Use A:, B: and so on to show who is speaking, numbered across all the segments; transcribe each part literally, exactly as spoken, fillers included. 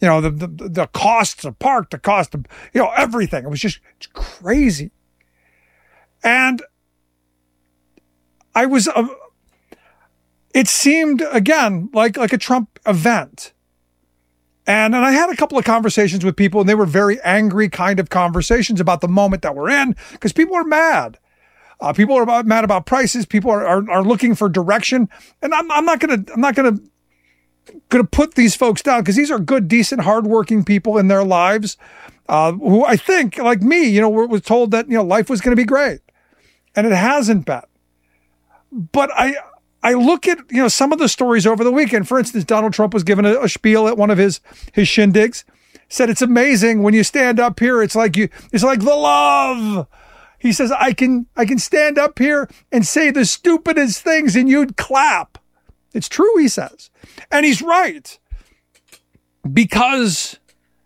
A: you know, the, the, the costs of park, the cost of, you know, everything. It was just it's crazy. And I was, uh, it seemed, again, like, like a Trump event. And, and I had a couple of conversations with people, and they were very angry kind of conversations about the moment that we're in, because people are mad. Uh, people are about, mad about prices. People are, are, are looking for direction. And I'm, I'm not going to, I'm not going to, going to put these folks down, because these are good, decent, hardworking people in their lives, uh, who I think, like me, you know, were, was told that, you know, life was going to be great, and it hasn't been. But I, I look at, you know, some of the stories over the weekend. For instance, Donald Trump was given a, a spiel at one of his, his shindigs, said, it's amazing when you stand up here. It's like you, it's like the love. He says, I can, I can stand up here and say the stupidest things and you'd clap. It's true, he says. And he's right. Because,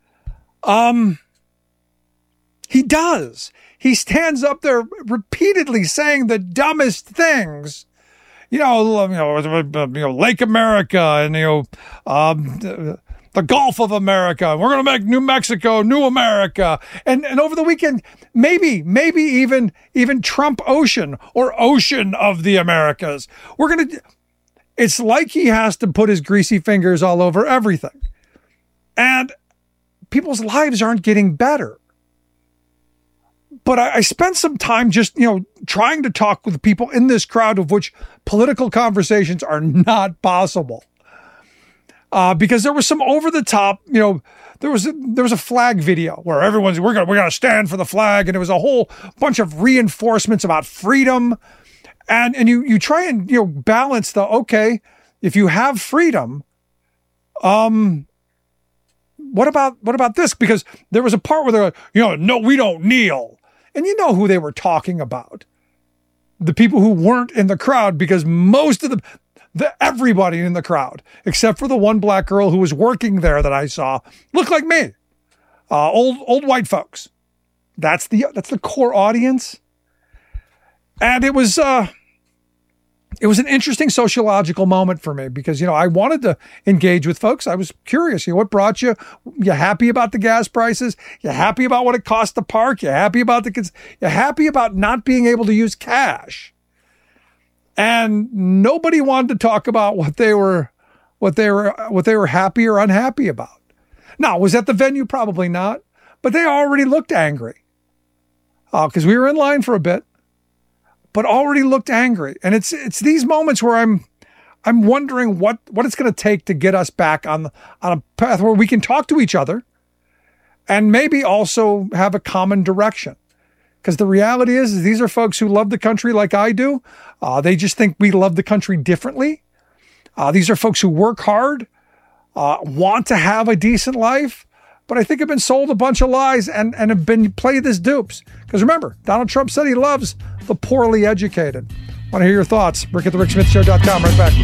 A: um, he does. He stands up there repeatedly saying the dumbest things. You know, you know, you know, Lake America, and you know, um, the Gulf of America. We're going to make New Mexico, New America, and and over the weekend, maybe, maybe even even Trump Ocean, or Ocean of the Americas. We're going to. It's like he has to put his greasy fingers all over everything, and people's lives aren't getting better. But I, I spent some time just, you know, trying to talk with people in this crowd, of which political conversations are not possible. Uh, because there was some over the top, you know, there was a, there was a flag video where everyone's, we're going to, we're going to stand for the flag. And it was a whole bunch of reinforcements about freedom. And, and you, you try and, you know, balance the, okay, if you have freedom, um, what about, what about this? Because there was a part where they're like, you know, no, we don't kneel. And you know who they were talking about. The people who weren't in the crowd, because most of the, the everybody in the crowd, except for the one black girl who was working there that I saw, looked like me. Uh, old, old white folks. That's the, that's the core audience. And it was, uh, it was an interesting sociological moment for me, because, you know, I wanted to engage with folks. I was curious, you know, what brought you? You happy about the gas prices? You happy about what it cost to park? You happy about the kids? You happy about not being able to use cash? And nobody wanted to talk about what they were, what they were, what they were happy or unhappy about. Now, was that the venue? Probably not, but they already looked angry. Uh, because we were in line for a bit, but already looked angry. And it's it's these moments where I'm I'm wondering what, what it's going to take to get us back on the, on a path where we can talk to each other and maybe also have a common direction. Because the reality is, is these are folks who love the country like I do. Uh, they just think we love the country differently. Uh, these are folks who work hard, uh, want to have a decent life, but I think have been sold a bunch of lies and, and have been played as dupes. Because remember, Donald Trump said he loves the poorly educated. Want to hear your thoughts? Rick at the Rick Smith Show dot com. Right back.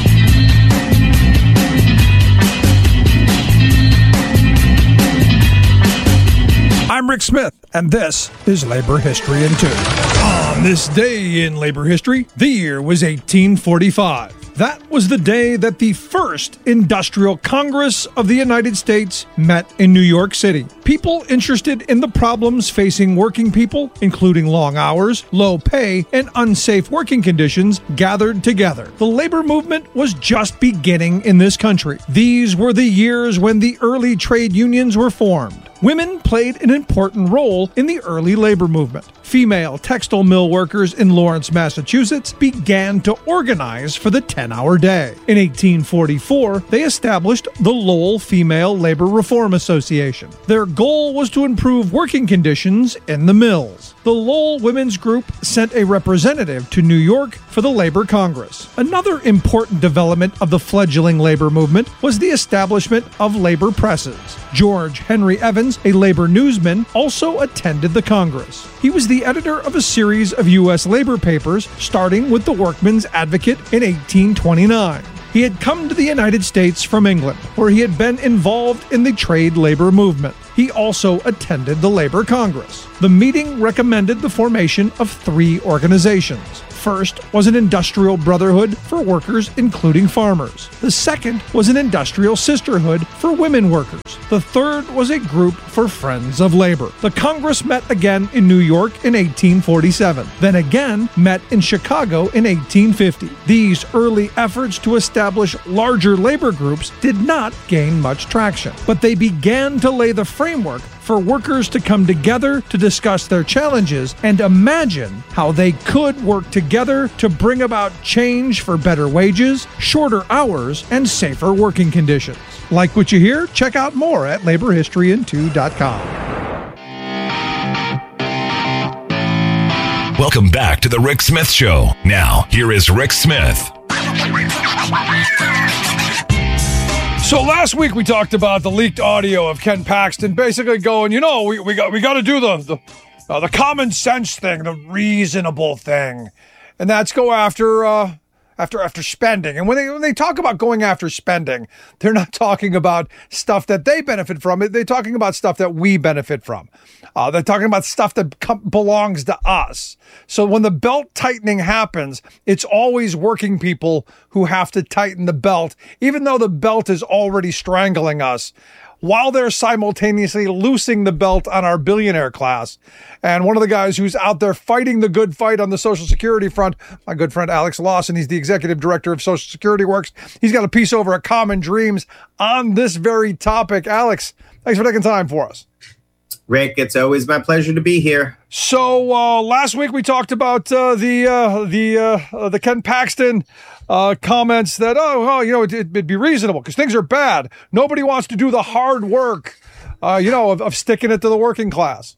A: I'm Rick Smith, and this is Labor History in Two. On this day in labor history, the year was eighteen forty-five. That was the day that the first Industrial Congress of the United States met in New York City. People interested in the problems facing working people, including long hours, low pay, and unsafe working conditions, gathered together. The labor movement was just beginning in this country. These were the years when the early trade unions were formed. Women played an important role in the early labor movement. Female textile mill workers in Lawrence, Massachusetts began to organize for the ten-hour day. In eighteen forty-four, they established the Lowell Female Labor Reform Association. Their goal was to improve working conditions in the mills. The Lowell Women's Group sent a representative to New York for the Labor Congress. Another important development of the fledgling labor movement was the establishment of labor presses. George Henry Evans, a labor newsman, also attended the Congress. He was the editor of a series of U S labor papers, starting with the Workman's Advocate in eighteen twenty-nine. He had come to the United States from England, where he had been involved in the trade labor movement. He also attended the Labor Congress. The meeting recommended the formation of three organizations: first was an industrial brotherhood for workers, including farmers. The second was an industrial sisterhood for women workers. The third was a group for friends of labor. The Congress met again in New York in eighteen forty-seven, then again met in Chicago in eighteen fifty. These early efforts to establish larger labor groups did not gain much traction, but they began to lay the framework for workers to come together to discuss their challenges and imagine how they could work together to bring about change for better wages, shorter hours, and safer working conditions. Like what you hear? Check out more at labor history in two dot com.
B: Welcome back to the Rick Smith Show. Now, here is Rick Smith.
A: So last week we talked about the leaked audio of Ken Paxton basically going, you know, we, we got we got to do the the, uh, the common sense thing, the reasonable thing, and that's go after uh, after after spending. And when they when they talk about going after spending, they're not talking about stuff that they benefit from. They're talking about stuff that we benefit from. Uh, they're talking about stuff that com- belongs to us. So when the belt tightening happens, it's always working people who have to tighten the belt, even though the belt is already strangling us, while they're simultaneously loosing the belt on our billionaire class. And one of the guys who's out there fighting the good fight on the Social Security front, my good friend Alex Lawson, he's the executive director of Social Security Works. He's got a piece over at Common Dreams on this very topic. Alex, thanks for taking time for us.
C: Rick, it's always my pleasure to be here.
A: So uh, last week we talked about uh, the uh, the uh, the Ken Paxton uh, comments that oh, oh you know it, it'd be reasonable because things are bad. Nobody wants to do the hard work, uh, you know, of, of sticking it to the working class.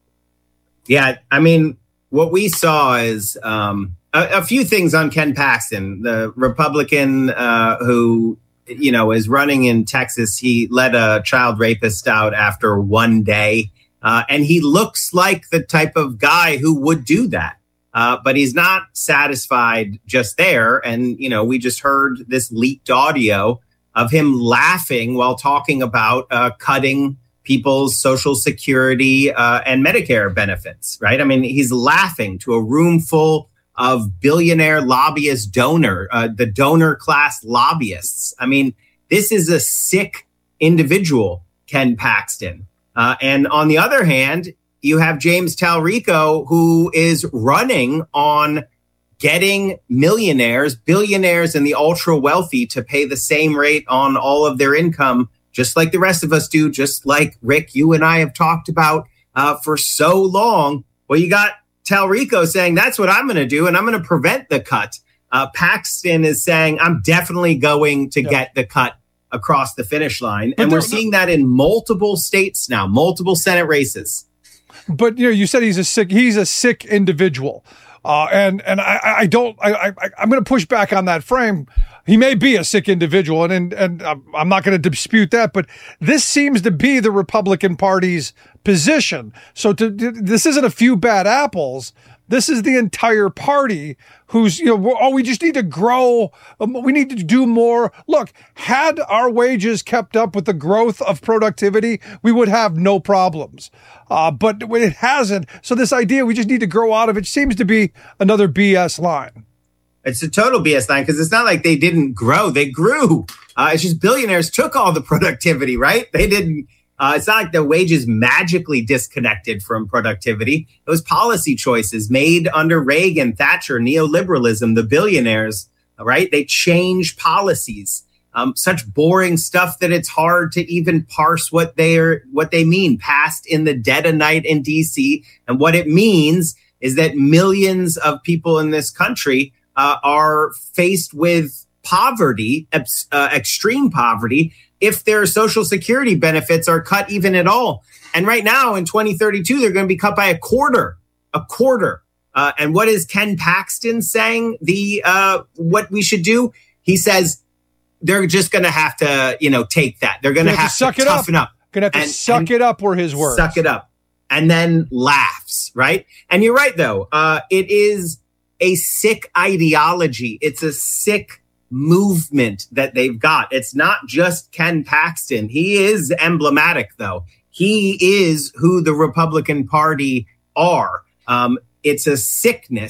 C: Yeah, I mean, what we saw is um, a, a few things on Ken Paxton, the Republican uh, who. you know, is running in Texas. He let a child rapist out after one day. Uh, and he looks like the type of guy who would do that. Uh, but he's not satisfied just there. And, you know, we just heard this leaked audio of him laughing while talking about uh, cutting people's Social Security uh, and Medicare benefits, right? I mean, he's laughing to a room full of billionaire lobbyist donor, uh, the donor class lobbyists. I mean, this is a sick individual, Ken Paxton. Uh, and on the other hand, you have James Talrico, who is running on getting millionaires, billionaires, and the ultra wealthy to pay the same rate on all of their income, just like the rest of us do, just like Rick, you and I have talked about uh, for so long. Well, you got Talrico saying that's what I'm going to do, and I'm going to prevent the cut. Uh, Paxton is saying I'm definitely going to yeah. get the cut across the finish line, but and we're seeing that in multiple states now, multiple Senate races.
A: But you know, you said he's a sick he's a sick individual, uh, and and I, I don't I, I I'm going to push back on that frame. He may be a sick individual, and and, and I'm not going to dispute that, but this seems to be the Republican Party's position. So to, this isn't a few bad apples. This is the entire party who's, you know, oh, we just need to grow. Um, we need to do more. Look, had our wages kept up with the growth of productivity, we would have no problems. Uh, but it hasn't. So this idea we just need to grow out of it seems to be another B S line.
C: It's a total B S line because it's not like they didn't grow. They grew. Uh, it's just billionaires took all the productivity, right? They didn't. Uh, it's not like the wages magically disconnected from productivity. It was policy choices made under Reagan, Thatcher, neoliberalism, the billionaires, right? They changed policies, um, such boring stuff that it's hard to even parse what they're what they mean. Passed in the dead of night in D C, and what it means is that millions of people in this country uh, are faced with poverty, uh, extreme poverty, if their Social Security benefits are cut even at all. And right now in twenty thirty-two, they're going to be cut by a quarter, a quarter. Uh, and what is Ken Paxton saying the uh, what we should do? He says they're just going to have to, you know, take that. They're going to have to
A: suck
C: to
A: it
C: toughen
A: up.
C: up.
A: Going to have to and, suck and it up were his words.
C: Suck it up. And then laughs, right? And you're right, though. Uh, it is a sick ideology. It's a sick movement that they've got. It's not just Ken Paxton. He is emblematic, though. He is who the Republican Party are. Um, it's a sickness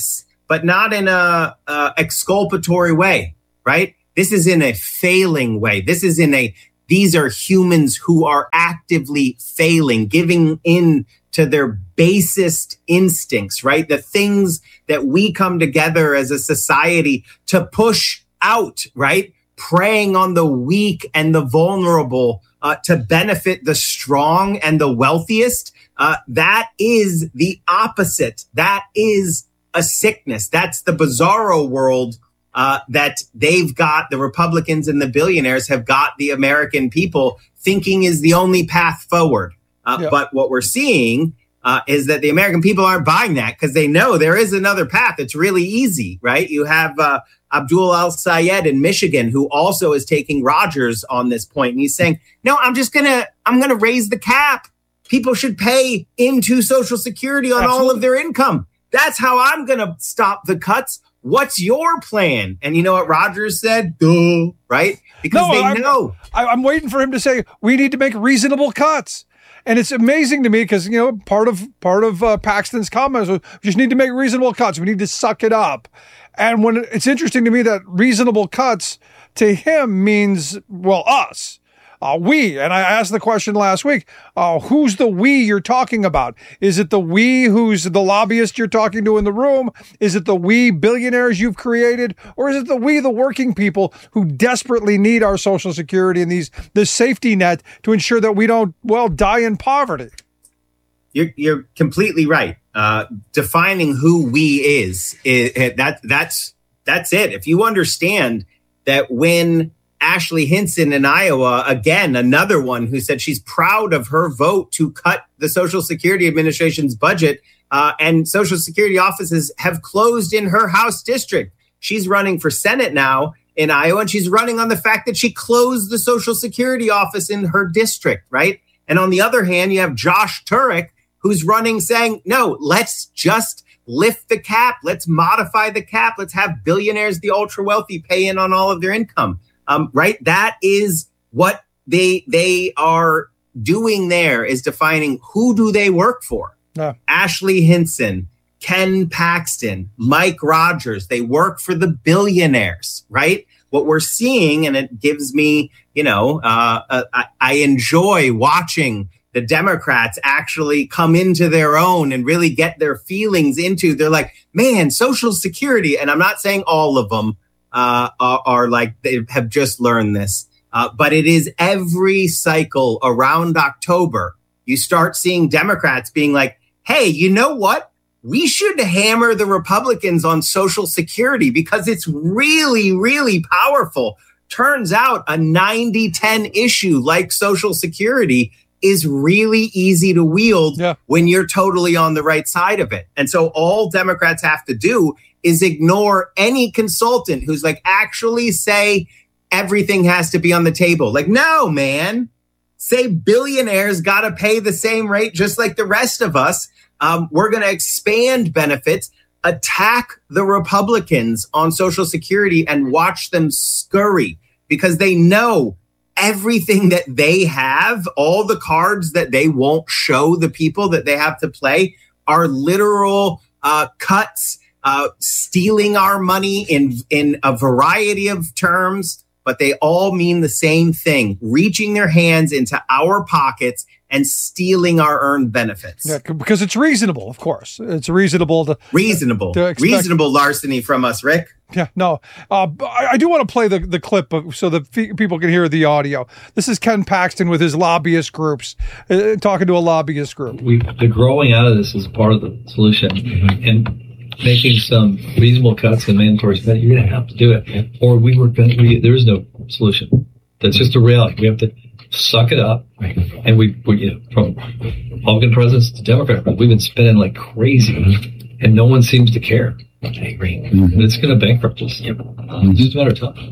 C: but not in a, a exculpatory way, right? This is in a failing way. This is in a, these are humans who are actively failing, giving in to their basest instincts, right? The things that we come together as a society to push out, right? Preying on the weak and the vulnerable uh, to benefit the strong and the wealthiest. Uh, that is the opposite. That is a sickness. That's the bizarro world uh, that they've got, the Republicans and the billionaires have got the American people thinking is the only path forward. Uh, yeah. But what we're seeing uh, is that the American people aren't buying that because they know there is another path. It's really easy, right? You have uh, Abdul El-Sayed in Michigan, who also is taking Rogers on this point. And he's saying, no, I'm just going to, I'm going to raise the cap. People should pay into Social Security on Absolutely. all of their income. That's how I'm going to stop the cuts. What's your plan? And you know what Rogers said? Duh, right? Because no, they I'm, know.
A: I'm waiting for him to say, we need to make reasonable cuts. And it's amazing to me because, you know, part of part of uh, Paxton's comments was we just need to make reasonable cuts. We need to suck it up. And when it's interesting to me that reasonable cuts to him means, well, us. Uh, we, and I asked the question last week, uh, who's the we you're talking about? Is it the we who's the lobbyist you're talking to in the room? Is it the we billionaires you've created? Or is it the we, the working people who desperately need our Social Security and these this safety net to ensure that we don't, well, die in poverty?
C: You're, you're completely right. Uh, defining who we is, is that that's that's it. If you understand that when Ashley Hinson in Iowa, again, another one who said she's proud of her vote to cut the Social Security Administration's budget, uh, and Social Security offices have closed in her House district. She's running for Senate now in Iowa, and she's running on the fact that she closed the Social Security office in her district, right? And on the other hand, you have Josh Turek, who's running saying, no, let's just lift the cap. Let's modify the cap. Let's have billionaires, the ultra wealthy, pay in on all of their income. Um, right. That is what they they are doing there, is defining who do they work for. Yeah. Ashley Hinson, Ken Paxton, Mike Rogers. They work for the billionaires. Right. What we're seeing, and it gives me, you know, uh, uh, I, I enjoy watching the Democrats actually come into their own and really get their feelings into. They're like, man, Social Security. And I'm not saying all of them. Uh, are, are like they have just learned this. Uh, but it is every cycle around October, you start seeing Democrats being like, hey, you know what? We should hammer the Republicans on Social Security because it's really, really powerful. Turns out a ninety ten issue like Social Security is really easy to wield yeah. when you're totally on the right side of it. And so all Democrats have to do is ignore any consultant who's like, actually say everything has to be on the table. Like, no, man, say billionaires got to pay the same rate just like the rest of us. Um, we're going to expand benefits, attack the Republicans on Social Security and watch them scurry because they know everything that they have, all the cards that they won't show the people that they have to play are literal uh, cuts, uh, stealing our money in, in a variety of terms, but they all mean the same thing, reaching their hands into our pockets and stealing our earned benefits.
A: Yeah, because it's reasonable, of course. It's reasonable to
C: reasonable,
A: to expect-
C: reasonable larceny from us, Rick.
A: Yeah, no. Uh, I, I do want to play the, the clip so that f- people can hear the audio. This is Ken Paxton with his lobbyist groups, uh, talking to a lobbyist group.
D: We, the growing out of this is part of the solution. Mm-hmm. And making some reasonable cuts and mandatory spending, you're going to have to do it. Or we were going we, there is no solution. That's just a reality. We have to suck it up. Right. And we, we you know, from Republican presidents to Democrat presidents, we've been spending like crazy. Mm-hmm. And no one seems to care. I agree. Mm-hmm. It's going to bankrupt us. Yep. Mm-hmm. It's just a matter of time.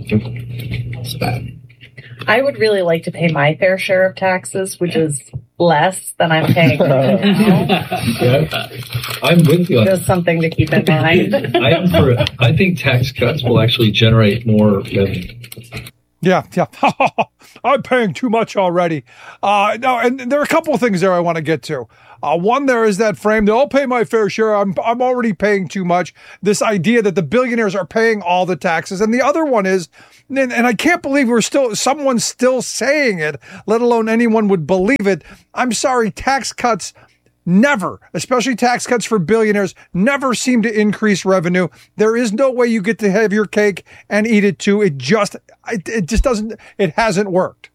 D: It's bad.
E: I would really like to pay my fair share of taxes, which is less than I'm paying now.
D: Yeah. I'm with you on
E: Just something to keep in mind.
D: I am for I think tax cuts will actually generate more revenue.
A: Yeah, yeah. I'm paying too much already. Uh, no, and there are a couple of things there I want to get to. Uh, one, there is that frame that I'll pay my fair share. I'm I'm already paying too much. This idea that the billionaires are paying all the taxes. And the other one is, and, and I can't believe we're still, someone's still saying it, let alone anyone would believe it. I'm sorry, tax cuts never, especially tax cuts for billionaires, never seem to increase revenue. There is no way you get to have your cake and eat it too. It just, it, it just doesn't, it hasn't worked.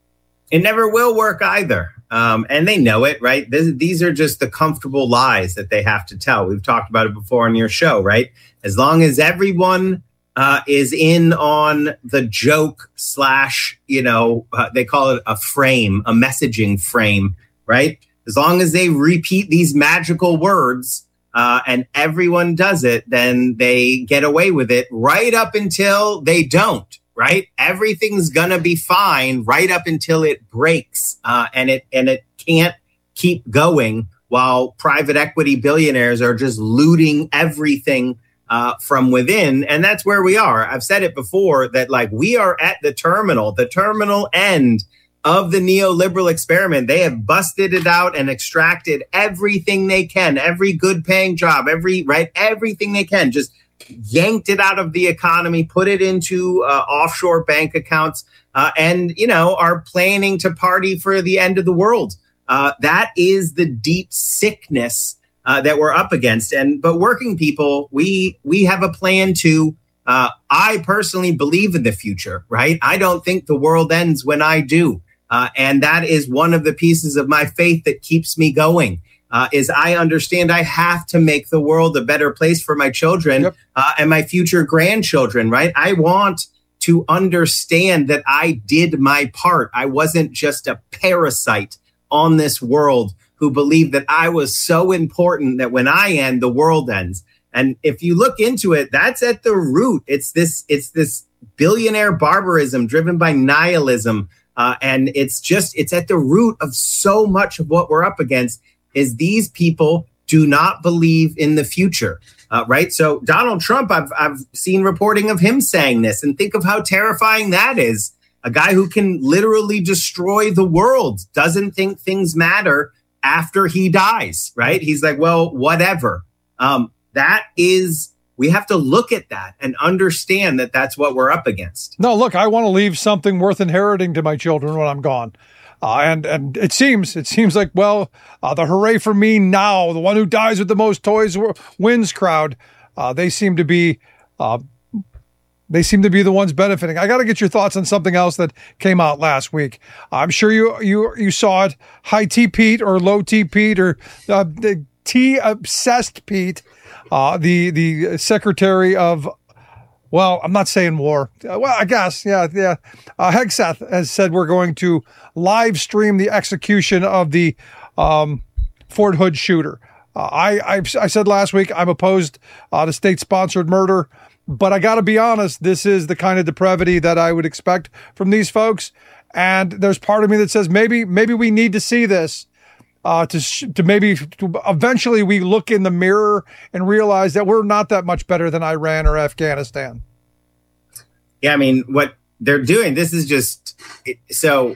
C: It never will work either. Um, and they know it, right? This, these are just the comfortable lies that they have to tell. We've talked about it before on your show, right? As long as everyone uh, is in on the joke slash, you know, uh, they call it a frame, a messaging frame, right? As long as they repeat these magical words uh, and everyone does it, then they get away with it right up until they don't. Right? Everything's going to be fine right up until it breaks uh, and it and it can't keep going while private equity billionaires are just looting everything uh, from within. And that's where we are. I've said it before that like we are at the terminal, the terminal end of the neoliberal experiment. They have busted it out and extracted everything they can, every good paying job, every right, everything they can. Just yanked it out of the economy, put it into uh, offshore bank accounts, uh, and, you know, are planning to party for the end of the world. Uh, that is the deep sickness uh, that we're up against. And but working people, we we have a plan to, uh, I personally believe in the future, right? I don't think the world ends when I do. Uh, and that is one of the pieces of my faith that keeps me going. Uh, is I understand I have to make the world a better place for my children yep. uh, and my future grandchildren, right? I want to understand that I did my part. I wasn't just a parasite on this world who believed that I was so important that when I end, the world ends. And if you look into it, that's at the root. It's this, it's this billionaire barbarism driven by nihilism. Uh, and it's just, it's at the root of so much of what we're up against. Is these people do not believe in the future, uh, right? So Donald Trump, I've I've seen reporting of him saying this, and think of how terrifying that is. A guy who can literally destroy the world doesn't think things matter after he dies, right? He's like, well, whatever. Um, that is, we have to look at that and understand that that's what we're up against.
A: No, look, I want to leave something worth inheriting to my children when I'm gone. Uh, and and it seems it seems like, well, uh, the hooray for me now, the one who dies with the most toys wins crowd. Uh, they seem to be uh, they seem to be the ones benefiting. I got to get your thoughts on something else that came out last week. I'm sure you you you saw it. High T Pete or low T Pete or uh, the T obsessed Pete, uh, the the Secretary of. Well, I'm not saying war. Uh, well, I guess, yeah, yeah. Uh, Hegseth has said we're going to live stream the execution of the um, Fort Hood shooter. Uh, I, I I said last week I'm opposed uh, to state-sponsored murder, but I got to be honest, this is the kind of depravity that I would expect from these folks. And there's part of me that says maybe maybe we need to see this. Uh, to sh- to maybe to eventually we look in the mirror and realize that we're not that much better than Iran or Afghanistan.
C: Yeah, I mean, what they're doing, this is just it, so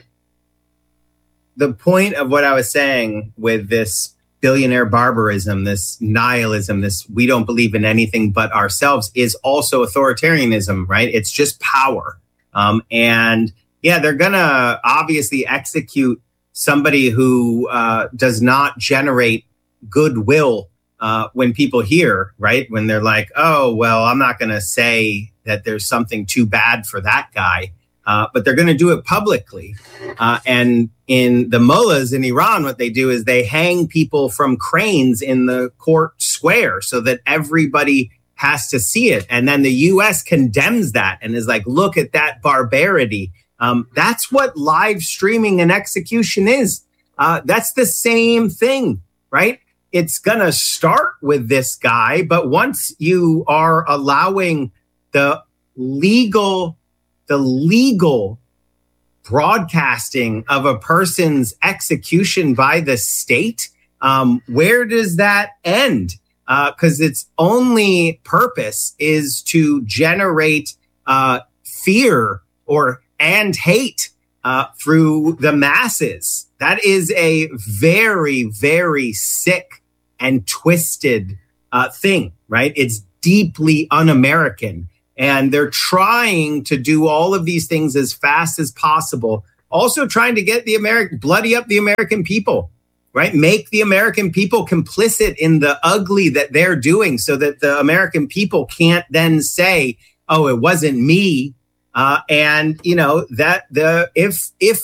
C: the point of what I was saying with this billionaire barbarism, this nihilism, this we don't believe in anything but ourselves is also authoritarianism, right? It's just power. Um, and yeah, they're going to obviously execute somebody who uh, does not generate goodwill uh, when people hear, right? When they're like, oh, well, I'm not going to say that there's something too bad for that guy, uh, but they're going to do it publicly. Uh, and in the mullahs in Iran, what they do is they hang people from cranes in the court square so that everybody has to see it. And then the U S condemns that and is like, look at that barbarity. Um, that's what live streaming and execution is. Uh, that's the same thing, right? It's going to start with this guy, but once you are allowing the legal, the legal broadcasting of a person's execution by the state, um, where does that end? Because uh, its only purpose is to generate uh, fear or and hate uh, through the masses. That is a very, very sick and twisted uh, thing, right? It's deeply un-American. And they're trying to do all of these things as fast as possible. Also trying to get the American, bloody up the American people, right? Make the American people complicit in the ugly that they're doing so that the American people can't then say, oh, it wasn't me. Uh, and, you know, that the if if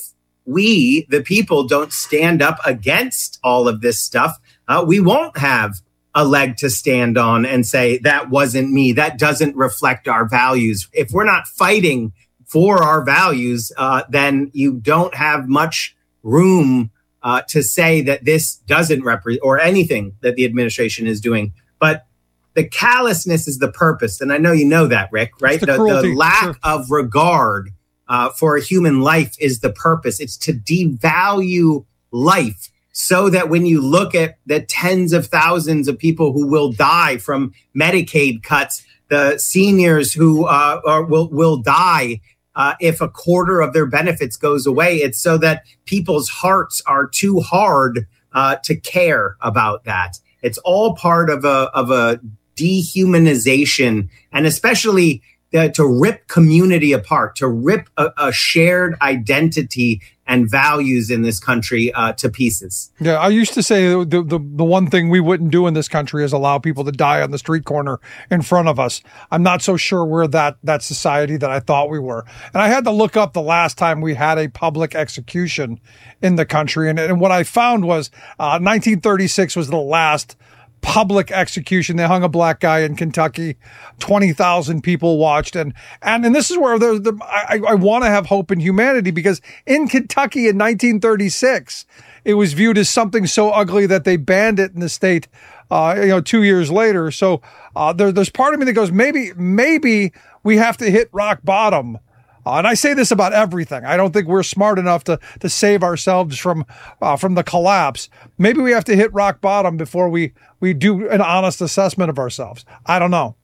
C: we, the people, don't stand up against all of this stuff, uh, we won't have a leg to stand on and say, that wasn't me. That doesn't reflect our values. If we're not fighting for our values, uh, then you don't have much room uh, to say that this doesn't represent or anything that the administration is doing. But the callousness is the purpose. And I know you know that, Rick, right?
A: The,
C: the,
A: cruelty,
C: the lack
A: sure.
C: of regard uh, for a human life is the purpose. It's to devalue life, so that when you look at the tens of thousands of people who will die from Medicaid cuts, the seniors who uh, are, will will die uh, if a quarter of their benefits goes away, it's so that people's hearts are too hard uh, to care about that. It's all part of a of a dehumanization, and especially uh, to rip community apart, to rip a, a shared identity and values in this country uh, to pieces.
A: Yeah, I used to say the, the the one thing we wouldn't do in this country is allow people to die on the street corner in front of us. I'm not so sure we're that that society that I thought we were. And I had to look up the last time we had a public execution in the country. And, and what I found was uh, nineteen thirty-six was the last public execution. They hung a black guy in Kentucky. twenty thousand people watched. And, and, and this is where the, the, I, I want to have hope in humanity, because in Kentucky in nineteen thirty-six, it was viewed as something so ugly that they banned it in the state, uh, you know, two years later. So uh, there, there's part of me that goes, maybe, maybe we have to hit rock bottom. Uh, and I say this about everything. I don't think we're smart enough to to save ourselves from uh, from the collapse. Maybe we have to hit rock bottom before we we do an honest assessment of ourselves. I don't know.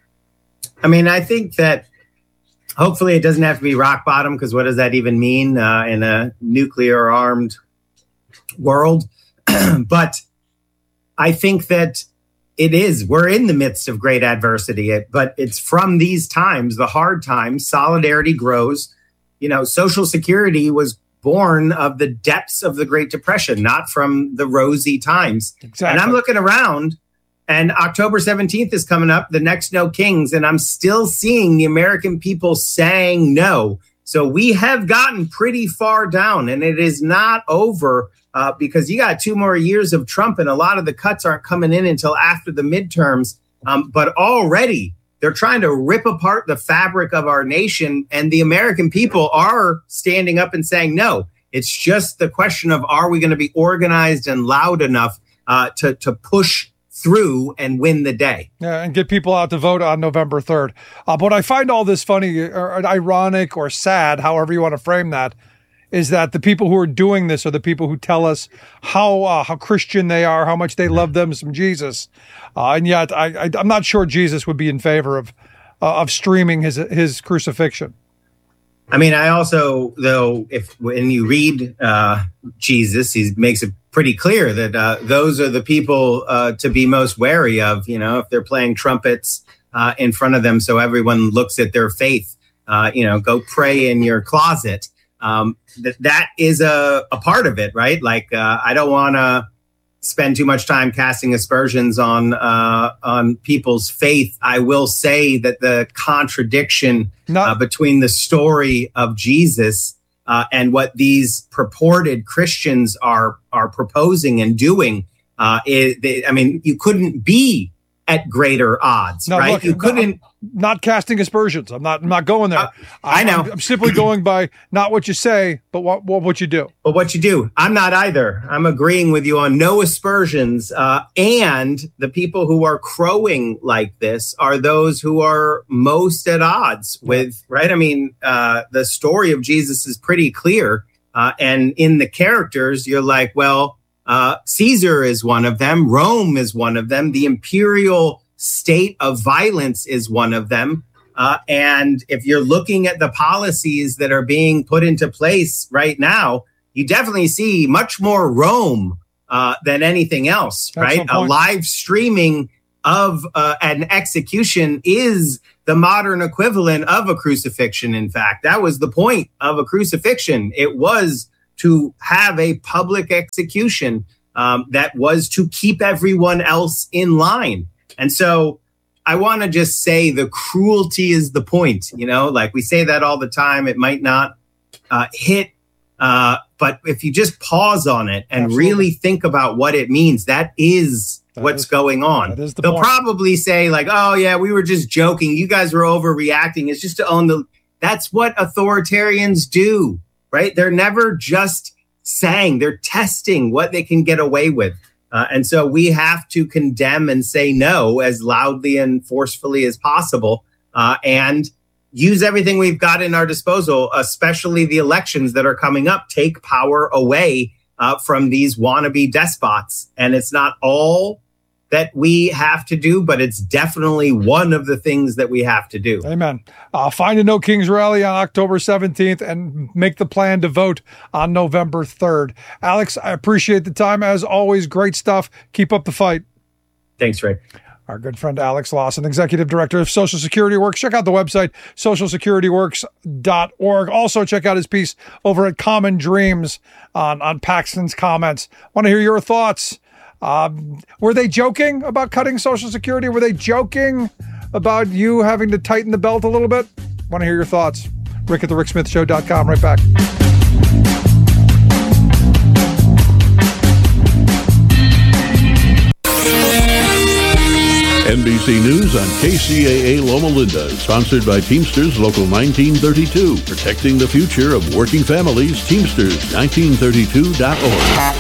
C: I mean, I think that hopefully it doesn't have to be rock bottom, because what does that even mean uh, in a nuclear armed world? But I think that it is. We're in the midst of great adversity, but it's from these times, the hard times, solidarity grows. You know, Social Security was born of the depths of the Great Depression, not from the rosy times.
A: Exactly.
C: And I'm looking around, and October seventeenth is coming up, the next No Kings, and I'm still seeing the American people saying no. So we have gotten pretty far down, and it is not over. Uh, because you got two more years of Trump, and a lot of the cuts aren't coming in until after the midterms. Um, but already they're trying to rip apart the fabric of our nation, and the American people are standing up and saying no. It's just the question of, are we going to be organized and loud enough uh, to to push through and win the day?
A: Yeah, and get people out to vote on November third. Uh, but I find all this funny or ironic or sad, however you want to frame that, is that the people who are doing this are the people who tell us how uh, how Christian they are, how much they love them some Jesus, uh, and yet I, I, I'm not sure Jesus would be in favor of uh, of streaming his his crucifixion.
C: I mean, I also, though, if when you read uh, Jesus, he makes it pretty clear that uh, those are the people uh, to be most wary of. You know, if they're playing trumpets uh, in front of them, so everyone looks at their faith. Uh, you know, go pray in your closet. Um, that that is a, a part of it, right? Like, uh, I don't want to spend too much time casting aspersions on uh, on people's faith. I will say that the contradiction uh, between the story of Jesus uh, and what these purported Christians are are proposing and doing, uh, is, they, I mean, you couldn't be at greater odds,
A: no,
C: right?
A: Look,
C: you couldn't.
A: Not, not casting aspersions. I'm not. I'm not going there. Uh,
C: I know.
A: I'm, I'm simply going by not what you say, but what what, what you do.
C: But what you do. I'm not either. I'm agreeing with you on no aspersions. Uh, and the people who are crowing like this are those who are most at odds with. Right? I mean, uh, the story of Jesus is pretty clear, uh, and in the characters, you're like, well. Uh, Caesar is one of them. Rome is one of them. The imperial state of violence is one of them. Uh, and if you're looking at the policies that are being put into place right now, you definitely see much more Rome uh, than anything else,
A: That's
C: right? A live streaming of uh, an execution is the modern equivalent of a crucifixion. In fact, that was the point of a crucifixion. It was to have a public execution um, that was to keep everyone else in line. And so I want to just say the cruelty is the point, you know, like we say that all the time. It might not uh, hit, uh, but if you just pause on it and Absolutely. really think about what it means, that is that what's is, going on.
A: That is the
C: They'll
A: point.
C: probably say like, oh, yeah, we were just joking. You guys were overreacting. It's just to own the. That's what authoritarians do, right? They're never just saying, they're testing what they can get away with. Uh, and so we have to condemn and say no as loudly and forcefully as possible uh, and use everything we've got in our disposal, especially the elections that are coming up, take power away uh, from these wannabe despots. And it's not all that we have to do, but it's definitely one of the things that we have to do.
A: Amen. Uh, find a No Kings rally on October seventeenth and make the plan to vote on November third. Alex, I appreciate the time. As always, great stuff. Keep up the fight.
C: Thanks, Ray.
A: Our good friend Alex Lawson, Executive Director of Social Security Works. Check out the website, social security works dot org. Also, check out his piece over at Common Dreams on, on Paxton's comments. Want to hear your thoughts. Um, were they joking about cutting Social Security? Were they joking about you having to tighten the belt a little bit? Want to hear your thoughts. Rick at the rick smith show dot com. Right back.
F: N B C News on K C A A Loma Linda, sponsored by Teamsters Local nineteen thirty-two, protecting the future of working families. Teamsters nineteen thirty-two dot org.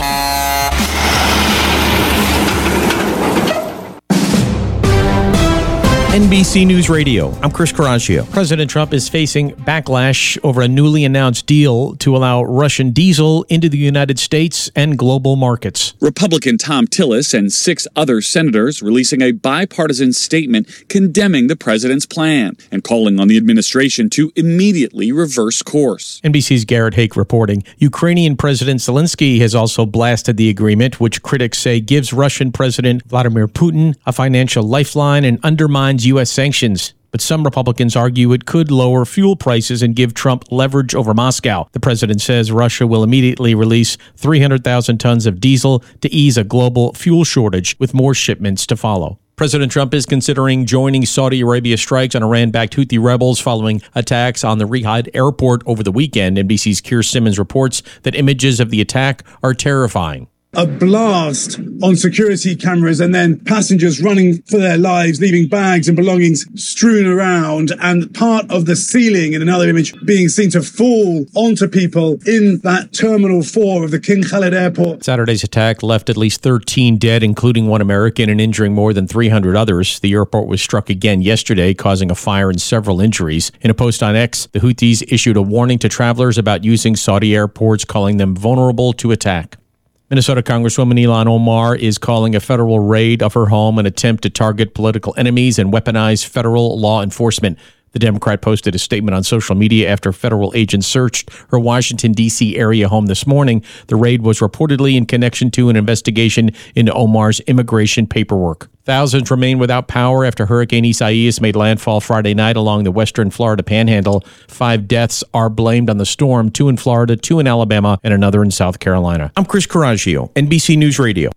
G: N B C News Radio. I'm Chris Coraggio. President Trump is facing backlash over a newly announced deal to allow Russian diesel into the United States and global markets.
H: Republican Tom Tillis and six other senators releasing a bipartisan statement condemning the president's plan and calling on the administration to immediately reverse course.
G: N B C's Garrett Hake reporting. Ukrainian President Zelensky has also blasted the agreement, which critics say gives Russian President Vladimir Putin a financial lifeline and undermines U S sanctions. But some Republicans argue it could lower fuel prices and give Trump leverage over Moscow. The president says Russia will immediately release three hundred thousand tons of diesel to ease a global fuel shortage, with more shipments to follow. President Trump is considering joining Saudi Arabia strikes on Iran-backed Houthi rebels following attacks on the Riyadh airport over the weekend. N B C's Keir Simmons reports that images of the attack are terrifying.
I: A blast on security cameras and then passengers running for their lives, leaving bags and belongings strewn around, and part of the ceiling in another image being seen to fall onto people in that Terminal four of the King Khalid Airport.
G: Saturday's attack left at least thirteen dead, including one American, and injuring more than three hundred others. The airport was struck again yesterday, causing a fire and several injuries. In a post on X, the Houthis issued a warning to travelers about using Saudi airports, calling them vulnerable to attack. Minnesota Congresswoman Ilhan Omar is calling a federal raid of her home an attempt to target political enemies and weaponize federal law enforcement. The Democrat posted a statement on social media after federal agents searched her Washington, D C area home this morning. The raid was reportedly in connection to an investigation into Omar's immigration paperwork. Thousands remain without power after Hurricane Isaias made landfall Friday night along the western Florida panhandle. Five deaths are blamed on the storm, two in Florida, two in Alabama, and another in South Carolina. I'm Chris Coraggio, N B C News Radio.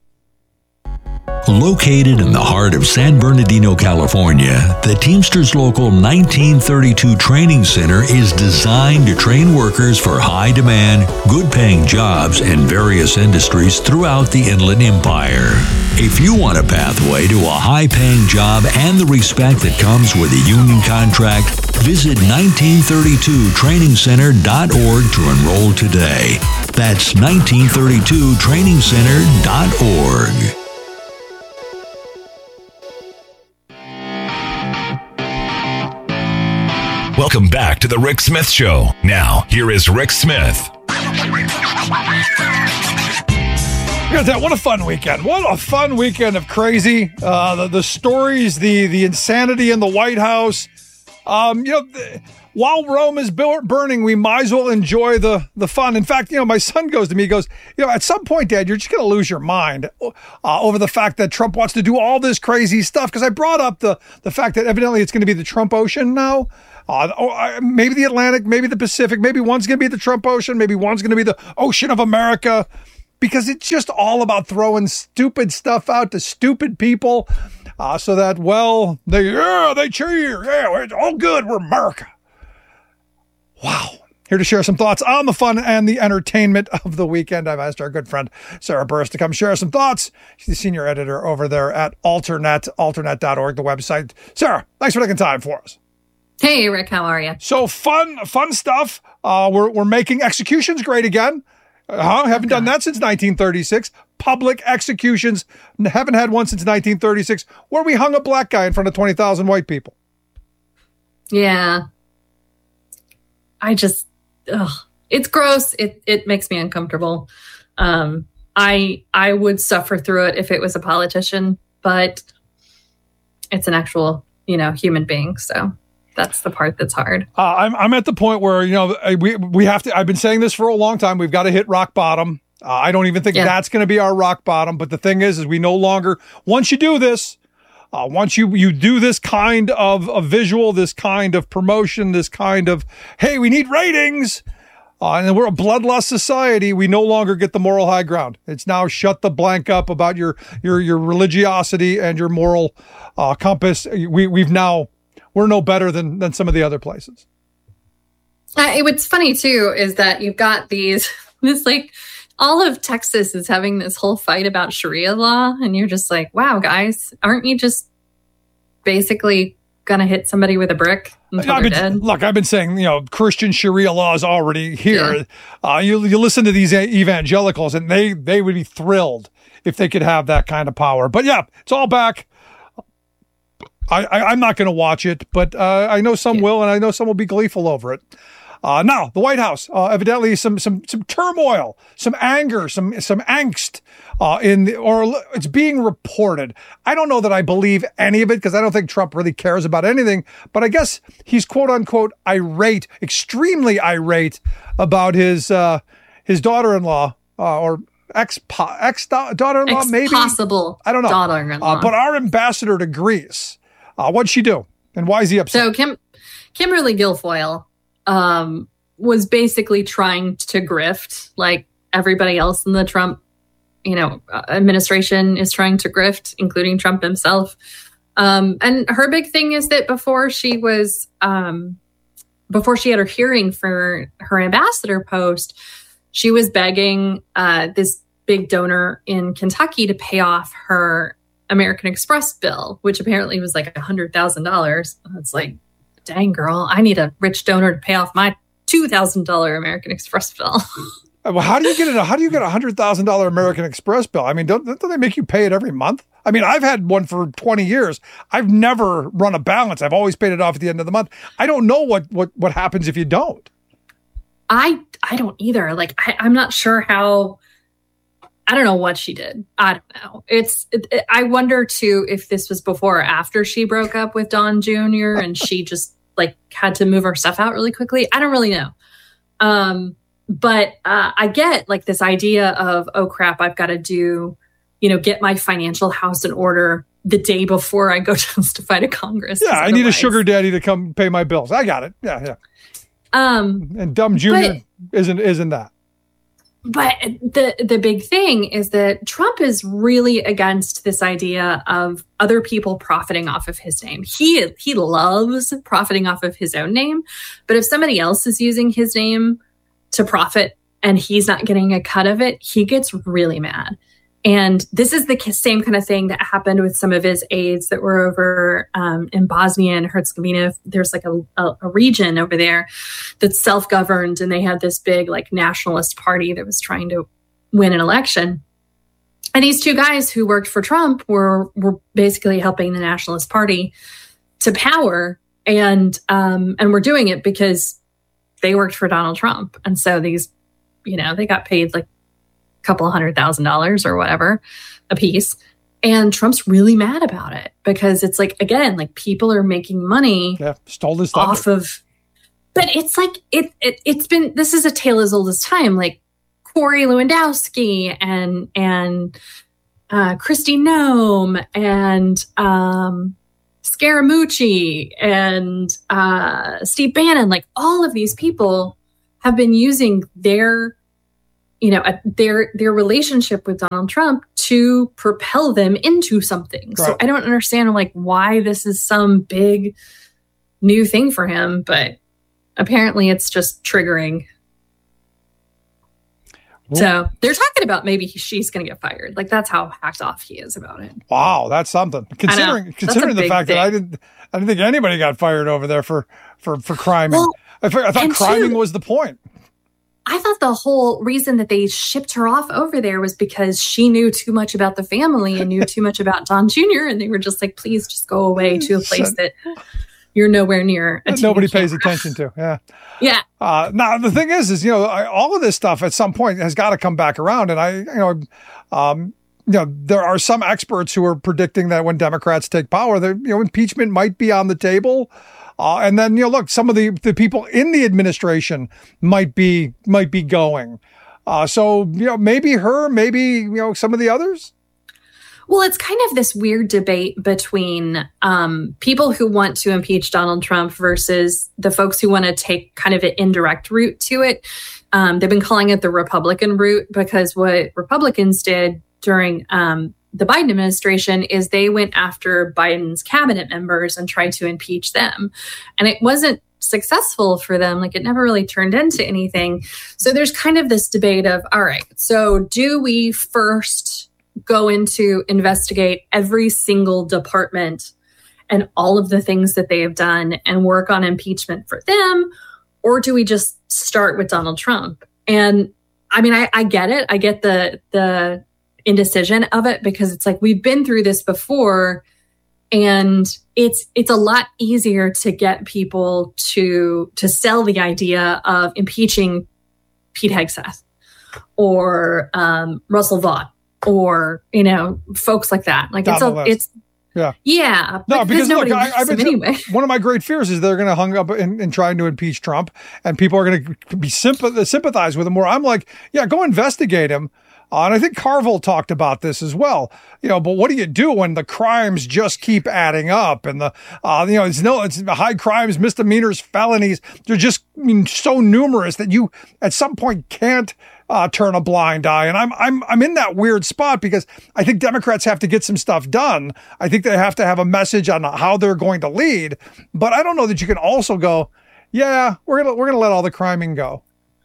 B: Located in the heart of San Bernardino, California, the Teamsters Local nineteen thirty-two Training Center is designed to train workers for high-demand, good-paying jobs in various industries throughout the Inland Empire. If you want a pathway to a high-paying job and the respect that comes with a union contract, visit nineteen thirty-two training center dot org to enroll today. That's nineteen thirty-two training center dot org. Welcome back to the Rick Smith Show. Now, here is Rick Smith.
A: Look at that. What a fun weekend. What a fun weekend of crazy. Uh, the, the stories, the, the insanity in the White House, Um, you know, th- while Rome is bur- burning, we might as well enjoy the the fun. In fact, you know, my son goes to me, he goes, you know, at some point, Dad, you're just going to lose your mind uh, over the fact that Trump wants to do all this crazy stuff. Because I brought up the the fact that evidently it's going to be the Trump Ocean now. Uh, oh, uh, maybe the Atlantic, maybe the Pacific, maybe one's going to be the Trump Ocean, maybe one's going to be the Ocean of America. Because it's just all about throwing stupid stuff out to stupid people. Uh, so that, well, they, yeah, they cheer. Yeah, it's all good. We're America. Wow. Here to share some thoughts on the fun and the entertainment of the weekend. I've asked our good friend Sarah Burris to come share some thoughts. She's the senior editor over there at Alternet, alternet dot org, the website. Sarah, thanks for taking time for us.
J: Hey, Rick, how are you?
A: So fun, fun stuff. Uh, we're, we're making executions great again. Uh, haven't done that since nineteen thirty-six. Public executions. Haven't had one since nineteen thirty-six, where we hung a black guy in front of twenty thousand white people.
J: Yeah. I just, ugh. It's gross. It it makes me uncomfortable. Um, I I would suffer through it if it was a politician, but it's an actual, you know, human being. So that's the part that's hard.
A: Uh, I'm I'm at the point where, you know, we we have to. I've been saying this for a long time. We've got to hit rock bottom. Uh, I don't even think yeah. that's going to be our rock bottom. But the thing is, is we no longer, once you do this, uh, once you you do this kind of a visual, this kind of promotion, this kind of, hey, we need ratings, uh, and we're a bloodlust society. We no longer get the moral high ground. It's now shut the blank up about your your your religiosity and your moral uh, compass. We we've now. We're no better than, than some of the other places.
J: Uh, what's funny, too, is that you've got these, this like, all of Texas is having this whole fight about Sharia law. And you're just like, wow, guys, aren't you just basically going to hit somebody with a brick until
A: I've
J: they're
A: been,
J: dead?
A: Look, I've been saying, you know, Christian Sharia law is already here. Yeah. Uh, you, you listen to these evangelicals and they, they would be thrilled if they could have that kind of power. But yeah, it's all back. I, I, I'm not going to watch it, but uh, I know some yeah. will, and I know some will be gleeful over it. Uh, now, the White House, uh, evidently some some some turmoil, some anger, some some angst uh, in the, or it's being reported. I don't know that I believe any of it because I don't think Trump really cares about anything. But I guess he's quote unquote irate, extremely irate about his uh, his daughter-in-law uh, or ex ex daughter-in-law,
J: Ex-
A: maybe
J: possible.
A: I don't know.
J: Daughter-in-law.
A: Uh, but our ambassador to Greece. Uh, what'd she do? And why is he upset?
J: So Kim, Kimberly Guilfoyle um, was basically trying to grift like everybody else in the Trump, you know, administration is trying to grift, including Trump himself. Um, and her big thing is that before she was, um, before she had her hearing for her ambassador post, she was begging uh, this big donor in Kentucky to pay off her American Express bill, which apparently was like one hundred thousand dollars. It's like, dang, girl, I need a rich donor to pay off my two thousand dollars American Express bill.
A: Well, how do you get it? How do you get a one hundred thousand dollars American Express bill? I mean, don't, don't they make you pay it every month? I mean, I've had one for twenty years. I've never run a balance. I've always paid it off at the end of the month. I don't know what what, what happens if you don't.
J: I I don't either. Like, I, I'm not sure how... I don't know what she did. I don't know. It's. It, it, I wonder too if this was before or after she broke up with Don Junior and she just like had to move her stuff out really quickly. I don't really know. Um, but uh, I get like this idea of, oh crap, I've got to do, you know, get my financial house in order the day before I go testify to Congress.
A: Yeah, I need a sugar daddy to come pay my bills. I got it. Yeah, yeah.
J: Um,
A: and Dumb Junior but, isn't isn't that.
J: But the the big thing is that Trump is really against this idea of other people profiting off of his name. He he loves profiting off of his own name, but if somebody else is using his name to profit and he's not getting a cut of it, he gets really mad. And this is the same kind of thing that happened with some of his aides that were over um, in Bosnia and Herzegovina. There's like a, a, a region over there that's self-governed, and they had this big like nationalist party that was trying to win an election. And these two guys who worked for Trump were were basically helping the Nationalist Party to power, and um, and were doing it because they worked for Donald Trump. And so these, you know, they got paid like couple hundred thousand dollars or whatever a piece. And Trump's really mad about it because it's like, again, like people are making money
A: yeah, stole his thunder.
J: off of, but it's like, it, it, it's been, this is a tale as old as time. Like Corey Lewandowski and, and uh, Kristi Noem and um, Scaramucci and uh, Steve Bannon, like all of these people have been using their, you know, their their relationship with Donald Trump to propel them into something. Right. So I don't understand like why this is some big new thing for him, but apparently it's just triggering. Well, so they're talking about maybe he, she's going to get fired. Like that's how hacked off he is about it.
A: Wow, that's something. Considering considering the fact thing. that I didn't I didn't think anybody got fired over there for for for criming. Well, I, th- I thought criming too, was the point.
J: I thought the whole reason that they shipped her off over there was because she knew too much about the family and knew too much about Don Junior And they were just like, please just go away to a place that you're nowhere near.
A: That nobody pays attention to. Yeah.
J: Yeah.
A: Uh, now, the thing is, is, you know, I, all of this stuff at some point has got to come back around. And I, you know, um, you know, there are some experts who are predicting that when Democrats take power, that, you know, impeachment might be on the table. Uh, and then, you know, look, some of the, the people in the administration might be might be going. Uh, so, you know, maybe her, maybe, you know, some of the others.
J: Well, it's kind of this weird debate between um, people who want to impeach Donald Trump versus the folks who want to take kind of an indirect route to it. Um, they've been calling it the Republican route because what Republicans did during um the Biden administration is they went after Biden's cabinet members and tried to impeach them. And it wasn't successful for them. Like it never really turned into anything. So there's kind of this debate of, all right, so do we first go into investigate every single department and all of the things that they have done and work on impeachment for them? Or do we just start with Donald Trump? And I mean, I, I get it. I get the, the, indecision of it because it's like we've been through this before and it's it's a lot easier to get people to to sell the idea of impeaching Pete Hegseth or um, Russell Vought or you know folks like that. Like it's a, it's
A: yeah
J: yeah
A: no because look I, I've been
J: anyway.
A: One of my great fears is they're going to hung up in, in trying to impeach Trump and people are going to be sympath- sympathize with him. Where I'm like, yeah, go investigate him. Uh, and I think Carville talked about this as well, you know, but what do you do when the crimes just keep adding up and the, uh, you know, it's no, it's high crimes, misdemeanors, felonies. They're just I mean, so numerous that you at some point can't uh, turn a blind eye. And I'm, I'm, I'm in that weird spot because I think Democrats have to get some stuff done. I think they have to have a message on how they're going to lead, but I don't know that you can also go, yeah, we're going to, we're going to let all the criming go.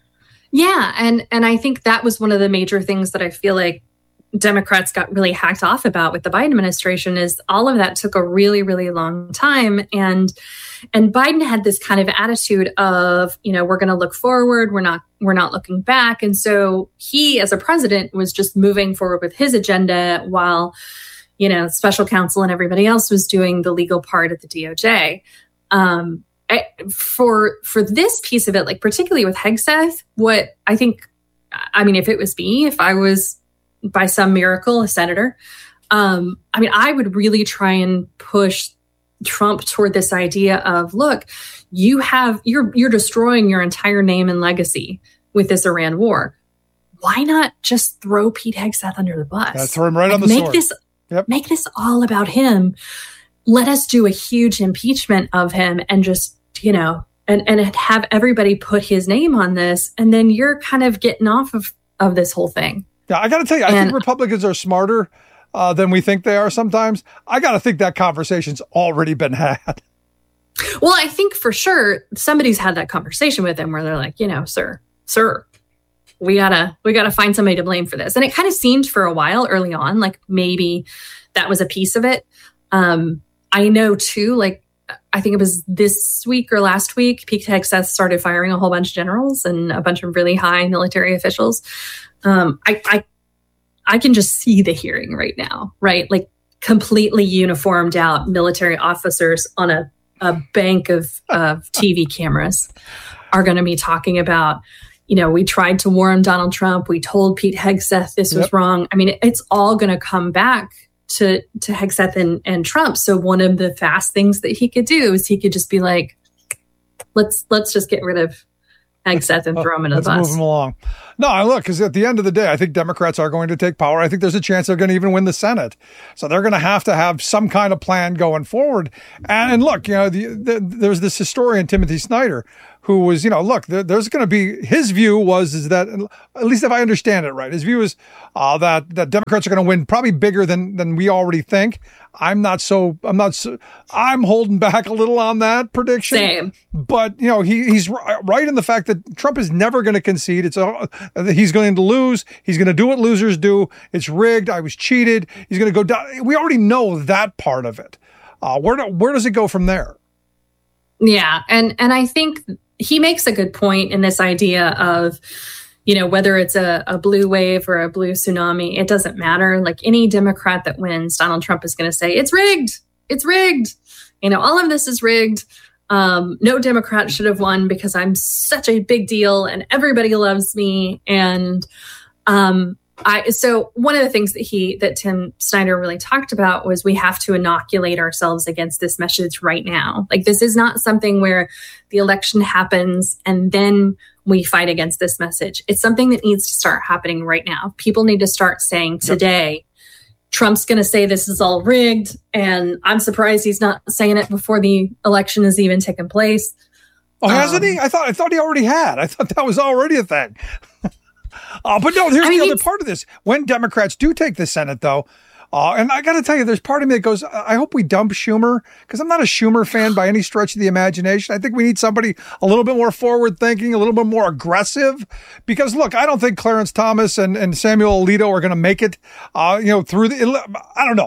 J: Yeah, and and I think that was one of the major things that I feel like Democrats got really hacked off about with the Biden administration is all of that took a really, really long time. And and Biden had this kind of attitude of, you know, we're going to look forward. We're not we're not looking back. And so he, as a president, was just moving forward with his agenda while, you know, special counsel and everybody else was doing the legal part at the D O J. Um I, for for this piece of it, like particularly with Hegseth, what I think, I mean, if it was me, if I was by some miracle a senator, um, I mean, I would really try and push Trump toward this idea of, look, you have you're you're destroying your entire name and legacy with this Iran war. Why not just throw Pete Hegseth under the bus?
A: Yeah, throw him right
J: like,
A: on the
J: make
A: sword.
J: This,
A: yep.
J: Make this all about him. Let us do a huge impeachment of him and just, you know, and, and have everybody put his name on this. And then you're kind of getting off of, of this whole thing.
A: Yeah, I got to tell you, I and, think Republicans are smarter uh, than we think they are sometimes. I got to think that conversation's already been had.
J: Well, I think for sure somebody's had that conversation with them where they're like, you know, sir, sir, we gotta, we gotta find somebody to blame for this. And it kind of seemed for a while early on, like maybe that was a piece of it. Um, I know too, like, I think it was this week or last week, Pete Hegseth started firing a whole bunch of generals and a bunch of really high military officials. Um, I, I, I can just see the hearing right now, right? Like completely uniformed out military officers on a, a bank of, of T V cameras are going to be talking about, you know, we tried to warn Donald Trump. We told Pete Hegseth this was
A: yep.
J: wrong. I mean, it's all going to come back to to Hegseth and, and Trump. So one of the fast things that he could do is he could just be like, let's let's just get rid of Hegseth and throw him into the bus.
A: Let's move him along. No, look, because at the end of the day, I think Democrats are going to take power. I think there's a chance they're going to even win the Senate. So they're going to have to have some kind of plan going forward. And, and look, you know, the, the, there's this historian, Timothy Snyder, who was, you know, look, there, there's going to be, his view was, is that, at least if I understand it right, his view is uh, that, that Democrats are going to win probably bigger than, than we already think. I'm not so, I'm not so, I'm holding back a little on that prediction.
J: Same.
A: But, you know, he, he's right in the fact that Trump is never going to concede. It's a, he's going to lose. He's going to do what losers do. It's rigged. I was cheated. He's going to go down. We already know that part of it. Uh, where, do, where does it go from there?
J: Yeah. And, and I think he makes a good point in this idea of, you know, whether it's a, a blue wave or a blue tsunami, it doesn't matter. Like any Democrat that wins, Donald Trump is going to say, it's rigged. It's rigged. You know, all of this is rigged. Um, no Democrat should have won because I'm such a big deal and everybody loves me. And um, I, so one of the things that he, that Tim Snyder really talked about was we have to inoculate ourselves against this message right now. Like this is not something where the election happens and then we fight against this message. It's something that needs to start happening right now. People need to start saying today, yep. Trump's going to say this is all rigged. And I'm surprised he's not saying it before the election has even taken place.
A: Oh, hasn't
J: um,
A: he? I thought, I thought he already had. I thought that was already a thing. uh, but no, here's I mean, the other part of this. When Democrats do take the Senate, though, Uh, and I got to tell you, there's part of me that goes, I hope we dump Schumer, because I'm not a Schumer fan by any stretch of the imagination. I think we need somebody a little bit more forward thinking, a little bit more aggressive, because look, I don't think Clarence Thomas and, and Samuel Alito are going to make it, uh, you know, through the, I don't know,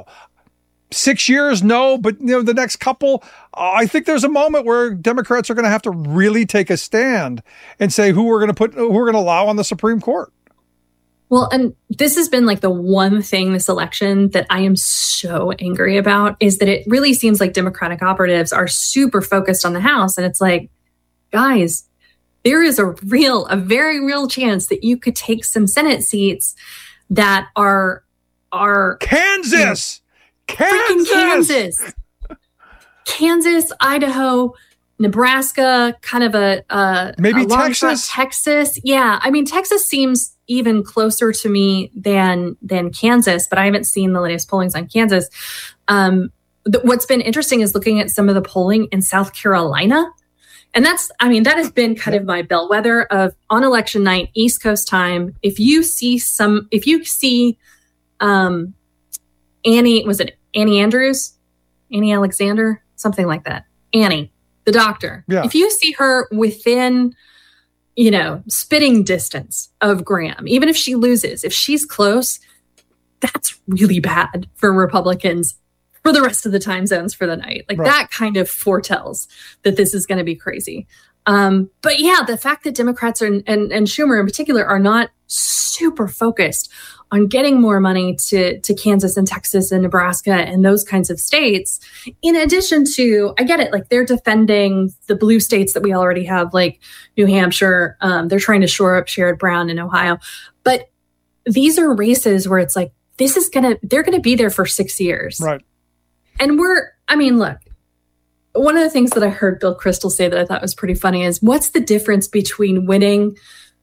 A: six years, no, but you know, the next couple, uh, I think there's a moment where Democrats are going to have to really take a stand and say who we're going to put, who we're going to allow on the Supreme Court.
J: Well, and this has been like the one thing this election that I am so angry about is that it really seems like Democratic operatives are super focused on the House. And it's like, guys, there is a real, a very real chance that you could take some Senate seats that are, are
A: Kansas,
J: you know,
A: Kansas,
J: Kansas, Kansas, Idaho, Nebraska, kind of a, a
A: maybe
J: a
A: Texas,
J: Texas. Yeah. I mean, Texas seems even closer to me than than Kansas, but I haven't seen the latest pollings on Kansas. Um, th- what's been interesting is looking at some of the polling in South Carolina. And that's, I mean, that has been kind of my bellwether of on election night, East Coast time. If you see some, if you see um, Annie, was it Annie Andrews? Annie Alexander? Something like that. Annie, the doctor.
A: Yeah.
J: If you see her within, you know, spitting distance of Graham, even if she loses, if she's close, that's really bad for Republicans for the rest of the time zones for the night. Like right. That kind of foretells that this is going to be crazy. Um, but yeah, the fact that Democrats are, and, and Schumer in particular are not super focused on getting more money to, to Kansas and Texas and Nebraska and those kinds of states, in addition to, I get it, like they're defending the blue states that we already have, like New Hampshire. Um, they're trying to shore up Sherrod Brown in Ohio. But these are races where it's like, this is going to, they're going to be there for six years.
A: Right.
J: And we're, I mean, look, one of the things that I heard Bill Kristol say that I thought was pretty funny is what's the difference between winning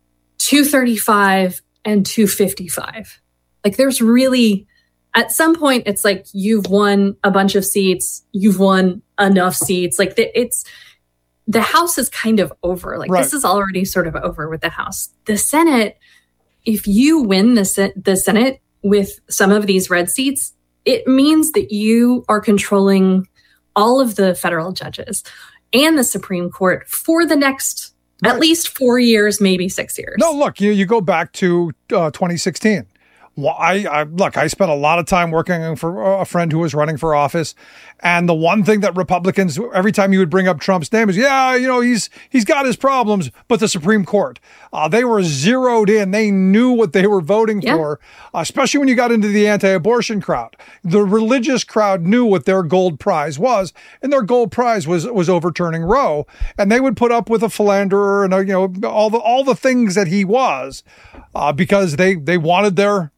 J: two thirty-five and two fifty-five? Like there's really, at some point, it's like you've won a bunch of seats, you've won enough seats. Like the, it's, the House is kind of over. Like right. This is already sort of over with the House. The Senate, if you win the, the Senate with some of these red seats, it means that you are controlling all of the federal judges and the Supreme Court for the next right. at least four years, maybe six years.
A: No, look, you, you go back to uh, twenty sixteen. Well, I, I look, I spent a lot of time working for a friend who was running for office. And the one thing that Republicans, every time you would bring up Trump's name is, yeah, you know, he's, he's got his problems, but the Supreme Court, uh, they were zeroed in. They knew what they were voting yeah. for, uh, especially when you got into the anti-abortion crowd. The religious crowd knew what their gold prize was, and their gold prize was, was overturning Roe. And they would put up with a philanderer and, uh, you know, all the, all the things that he was, uh, because they, they wanted their,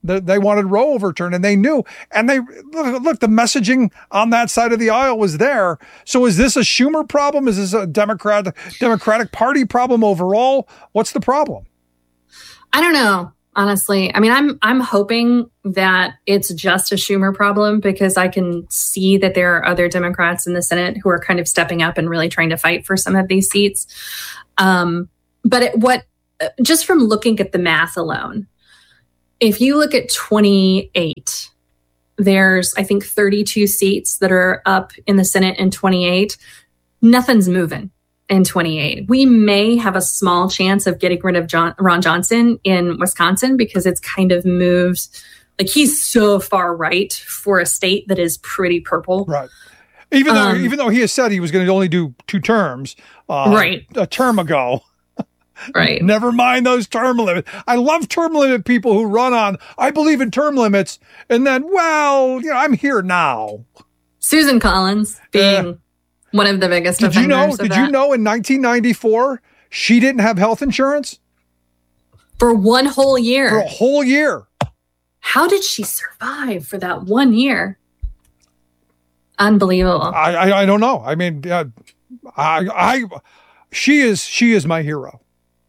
A: They, they wanted Roe overturned, and they knew. And they look, look, the messaging on that side of the aisle was there. So is this a Schumer problem? Is this a Democrat Democratic Party problem overall? What's the problem?
J: I don't know, honestly. I mean, I'm I'm hoping that it's just a Schumer problem, because I can see that there are other Democrats in the Senate who are kind of stepping up and really trying to fight for some of these seats. Um, but it, what, just from looking at the math alone, if you look at twenty-eight, there's, I think, thirty-two seats that are up in the Senate in twenty-eight. Nothing's moving in twenty-eight. We may have a small chance of getting rid of John, Ron Johnson in Wisconsin, because it's kind of moved. Like, he's so far right for a state that is pretty purple.
A: Right. Even though,
J: um,
A: even though he has said he was going to only do two terms, uh,
J: right.
A: a term ago.
J: Right.
A: Never mind those term limits. I love term limit people who run on, I believe in term limits. And then, well, you know, I'm here now.
J: Susan Collins being uh, one of the biggest
A: did you know?
J: of
A: Did
J: that.
A: you know in nineteen ninety-four, she didn't have health insurance?
J: For one whole year.
A: For a whole year.
J: How did she survive for that one year? Unbelievable.
A: I I, I don't know. I mean, uh, I I she is she is my hero.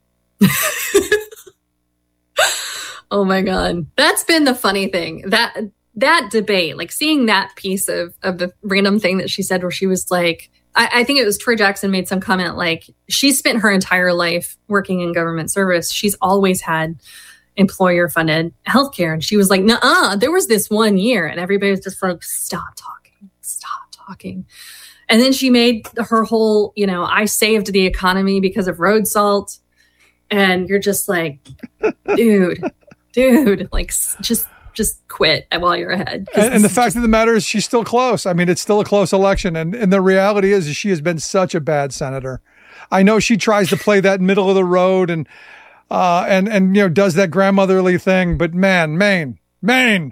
J: Oh my God. That's been the funny thing. That that debate, like seeing that piece of, of the random thing that she said where she was like, I, I think it was Troy Jackson made some comment like, she spent her entire life working in government service. She's always had employer funded healthcare. And she was like, nuh-uh, there was this one year. And everybody was just like, stop talking, stop talking. And then she made her whole, you know, I saved the economy because of road salt. And you're just like, dude, dude, like just just quit while you're ahead.
A: And, and the fact just... of the matter is she's still close. I mean, it's still a close election. And, and the reality is, is she has been such a bad senator. I know she tries to play that middle of the road and, uh, and, and, you know, does that grandmotherly thing, but man, Maine, Maine.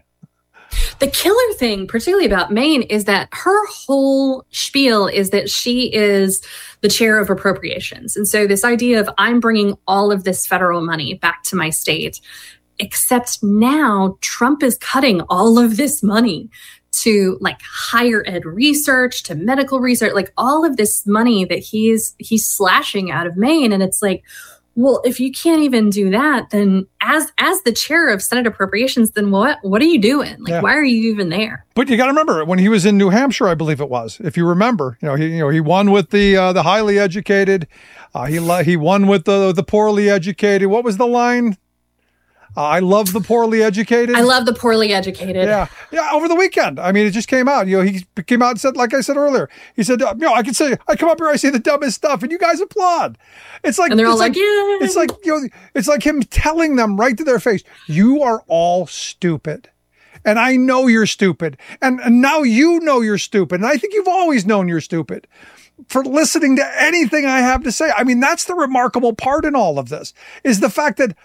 J: The killer thing, particularly about Maine, is that her whole spiel is that she is the chair of appropriations. And so this idea of I'm bringing all of this federal money back to my state, except now Trump is cutting all of this money to like higher ed research, to medical research, like all of this money that he's he's slashing out of Maine. And it's like, well, if you can't even do that, then as as the chair of Senate Appropriations, then what what are you doing? Like, yeah. Why are you even there?
A: But you got to remember, when he was in New Hampshire, I believe it was, if you remember, you know, he you know he won with the uh, the highly educated, uh, he he won with the the poorly educated. What was the line? Uh, I love the poorly educated.
J: I love the poorly educated.
A: Yeah. Yeah. Over the weekend. I mean, it just came out, you know, he came out and said, like I said earlier, he said, you know, I can say, I come up here, I say the dumbest stuff and you guys applaud. It's like,
J: and they're all
A: like,
J: like, yeah.
A: It's like, you know, it's like him telling them right to their face, you are all stupid. And I know you're stupid. And, and now you know you're stupid. And I think you've always known you're stupid for listening to anything I have to say. I mean, that's the remarkable part in all of this, is the fact that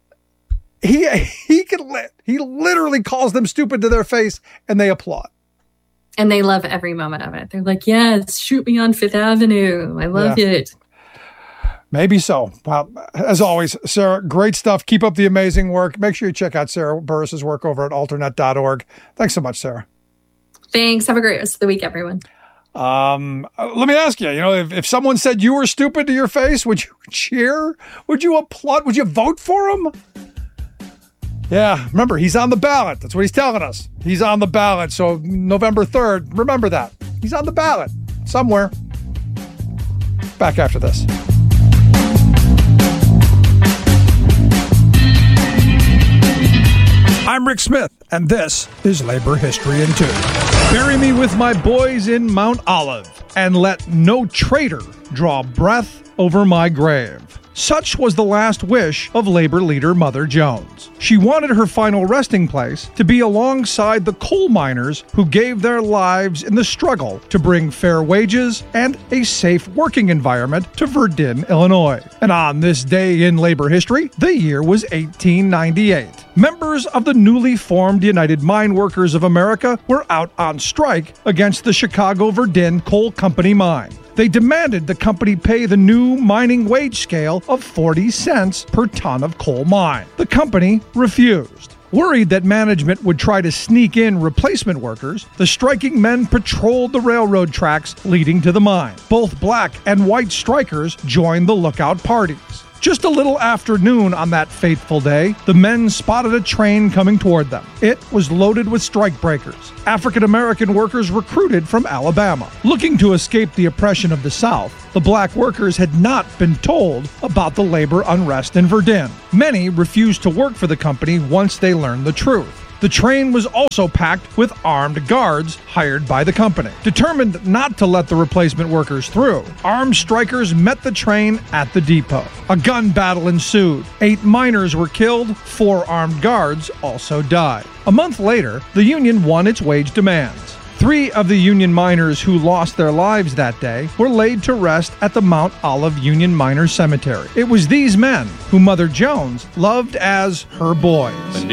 A: He he can li- he literally calls them stupid to their face, and they applaud.
J: And they love every moment of it. They're like, "Yes, shoot me on Fifth Avenue. I love yeah. it."
A: Maybe so. Well, as always, Sarah, great stuff. Keep up the amazing work. Make sure you check out Sarah Burris's work over at alternet dot org. Thanks so much, Sarah.
J: Thanks. Have a great rest of the week, everyone.
A: Um, let me ask you, you know, if, if someone said you were stupid to your face, would you cheer? Would you applaud? Would you vote for him? Yeah, remember, he's on the ballot. That's what he's telling us. He's on the ballot. So November third, remember that. He's on the ballot somewhere. Back after this. I'm Rick Smith, and this is Labor History in Two. Bury me with my boys in Mount Olive, and let no traitor draw breath over my grave. Such was the last wish of labor leader Mother Jones. She wanted her final resting place to be alongside the coal miners who gave their lives in the struggle to bring fair wages and a safe working environment to Verdun, Illinois. And on this day in labor history, the year was eighteen ninety-eight. Members of the newly formed United Mine Workers of America were out on strike against the Chicago Verdun Coal Company mine. They demanded the company pay the new mining wage scale of forty cents per ton of coal mined. The company refused. Worried that management would try to sneak in replacement workers, the striking men patrolled the railroad tracks leading to the mine. Both black and white strikers joined the lookout parties. Just a little after noon on that fateful day, the men spotted a train coming toward them. It was loaded with strikebreakers, African-American workers recruited from Alabama. Looking to escape the oppression of the South, the black workers had not been told about the labor unrest in Verdun. Many refused to work for the company once they learned the truth. The train was also packed with armed guards hired by the company. Determined not to let the replacement workers through, armed strikers met the train at the depot. A gun battle ensued. Eight miners were killed, four armed guards also died. A month later, the union won its wage demands. Three of the Union miners who lost their lives that day were laid to rest at the Mount Olive Union Miners Cemetery. It was these men who Mother Jones loved as her boys.